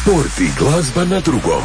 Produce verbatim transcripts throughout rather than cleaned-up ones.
Sport i glazba na drugom.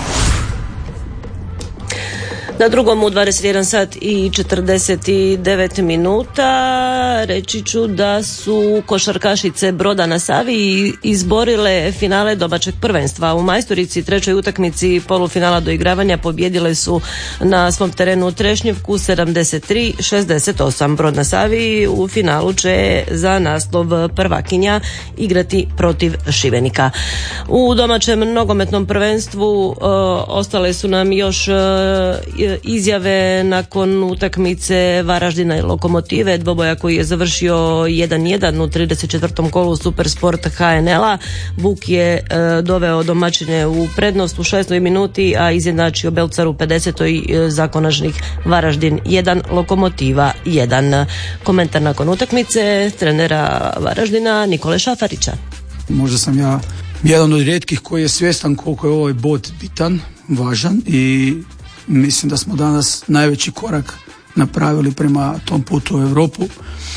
Na drugom u dvadeset jedan sat i četrdeset devet minuta reći ću da su košarkašice Broda na Savi izborile finale domaćeg prvenstva. U Majstorici trećoj utakmici polufinala doigravanja pobijedile su na svom terenu Trešnjevku sedamdeset tri šezdeset osam. Brod na Savi u finalu će za naslov prvakinja igrati protiv Šibenika. U domaćem nogometnom prvenstvu e, ostale su nam još e, izjave nakon utakmice Varaždina i Lokomotive, dvoboja koji je završio jedan jedan u trideset četvrtom kolu Supersport H N L-a. Vuk je e, doveo domaćine u prednost u šestoj minuti, a izjednačio Belcar u pedesetoj e, za konačnih Varaždin jedan, Lokomotiva jedan. Komentar nakon utakmice trenera Varaždina Nikole Šafarića. Možda sam ja jedan od rijetkih koji je svjestan koliko je ovaj bod bitan, važan, i mislim da smo danas najveći korak napravili prema tom putu u Europu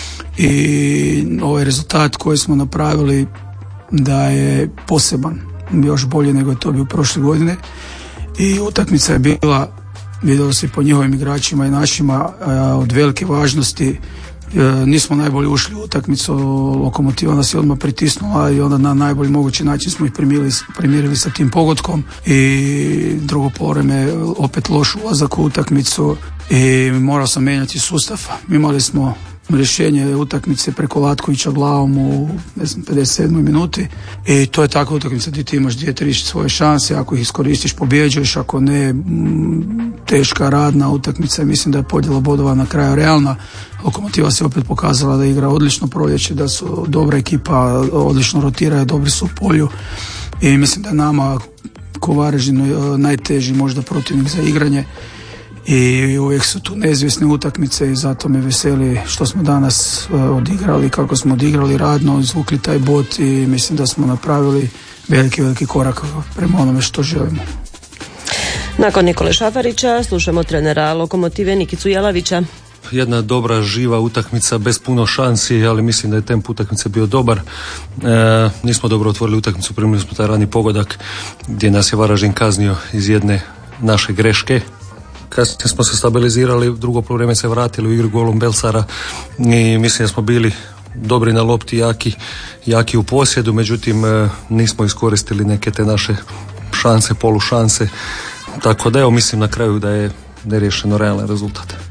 i ovaj rezultat koji smo napravili da je poseban, još bolje nego je to bio prošle godine, i utakmica je bila, vidjelo se po njihovim igračima i našima, od velike važnosti. Nismo najbolje ušli u utakmicu, Lokomotiva nas je odmah pritisnula i onda na najbolji mogući način smo ih primirili, primirili sa tim pogodkom, i drugo poluvreme opet loš ulazak u utakmicu i morao sam mijenjati sustav. Imali smo rješenje utakmice preko Latkovića glavom u ne znam, pedeset sedmoj minuti, i to je takva utakmica gdje ti imaš dvije, tri svoje šanse, ako ih iskoristiš pobjeđuješ, ako ne, teška radna utakmica. Mislim da je podjela bodova na kraju realna. Lokomotiva se opet pokazala da igra odlično proljeće, da su dobra ekipa, odlično rotiraju, dobri su u polju, i mislim da je nama ko Varaždinu najteži možda protivnik za igranje, i uvijek su tu neizvjesne utakmice, i zato me veseli što smo danas odigrali kako smo odigrali, radno izvukli taj bod, i mislim da smo napravili veliki, veliki korak prema onome što želimo. Nakon Nikole Šafarića slušamo trenera Lokomotive Nikicu Jelavića. Jedna dobra, živa utakmica bez puno šansi, ali mislim da je tempo utakmice bio dobar. E, nismo dobro otvorili utakmicu, primili smo taj rani pogodak gdje nas je Varaždin kaznio iz jedne naše greške. Kasnije smo se stabilizirali, drugo poluvreme se vratili u igru golom Belcara i mislim da smo bili dobri na lopti, jaki, jaki u posjedu, međutim nismo iskoristili neke te naše šanse, polušanse, tako da evo mislim na kraju da je neriješeno realan rezultat.